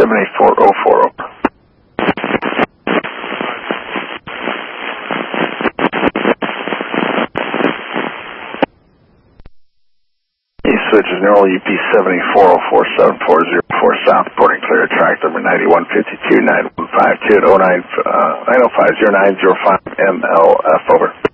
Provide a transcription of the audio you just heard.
78404, over. Switches neural UP 784047404 south, reporting clear at track number 9152 9152 at 9050905 MLF, over.